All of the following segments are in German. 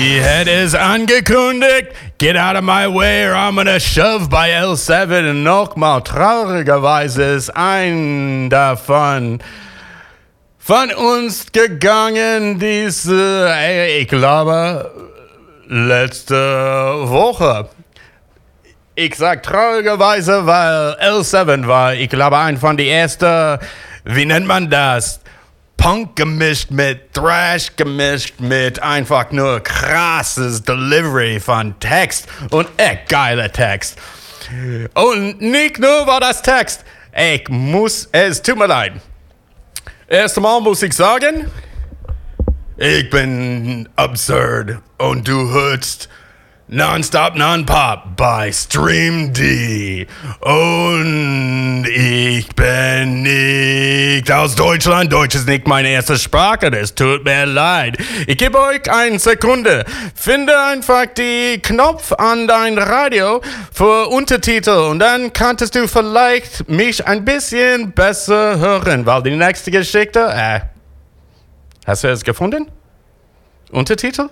He had es angekündigt. Get out of my way or I'm gonna shove bei L7. Und nochmal traurigerweise ist ein davon von uns gegangen, ich glaube, letzte Woche. Ich sag traurigerweise, weil L7 war, ich glaube, ein von den ersten, wie nennt man das? Punk gemischt mit Thrash gemischt mit einfach nur krasses Delivery von Text und echt geiler Text. Und nicht nur war das Text, es tut mir leid. Erst einmal muss ich sagen, ich bin absurd und du hörst Nonstop Non-Pop bei Stream D. Und ich bin nicht aus Deutschland. Deutsch ist nicht meine erste Sprache. Das tut mir leid. Ich gebe euch eine Sekunde. Finde einfach die Knopf an dein Radio für Untertitel. Und dann kannst du vielleicht mich ein bisschen besser hören. Weil die nächste Geschichte... hast du es gefunden? Untertitel?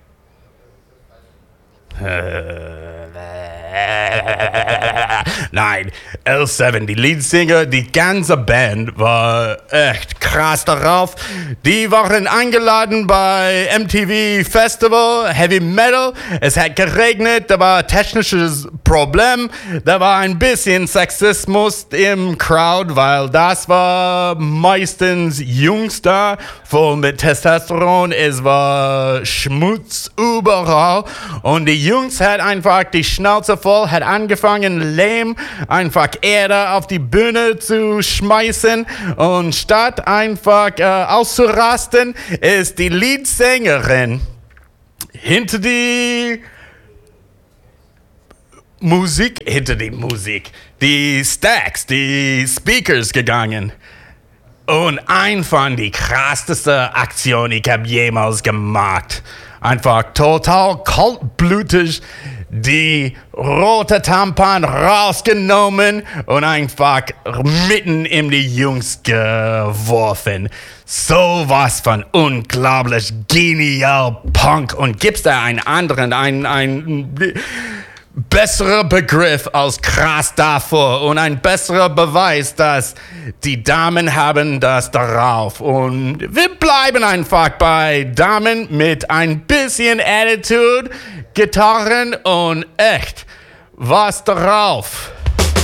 Nein, L7, die Leadsinger, die ganze Band war echt krass darauf. Die waren eingeladen bei MTV Festival, Heavy Metal. Es hat geregnet, da war ein technisches Problem. Da war ein bisschen Sexismus im Crowd, weil das war meistens Jungs da, voll mit Testosteron. Es war Schmutz überall und die Jungs hat einfach die Schnauze voll, hat angefangen, Lehm, einfach Erde auf die Bühne zu schmeißen und statt einfach auszurasten, ist die Leadsängerin hinter die Musik, die Stacks, die Speakers gegangen. Und ein von die krassesten Aktionen, die ich habe jemals gemacht. Einfach total kaltblütig die rote Tampon rausgenommen und einfach mitten in die Jungs geworfen. Sowas von unglaublich genial Punk. Und gibt's da einen anderen, ein besserer Begriff als krass davor und ein besserer Beweis, dass die Damen haben das darauf. Und wir bleiben einfach bei Damen mit ein bisschen Attitude, Gitarren und echt was darauf.